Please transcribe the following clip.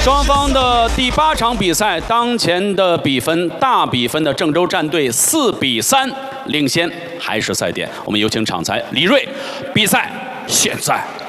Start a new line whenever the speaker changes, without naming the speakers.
双方的第8场比赛，当前的比分大比分的郑州战队4比3领先，还是赛点。我们有请场裁李锐，比赛现在。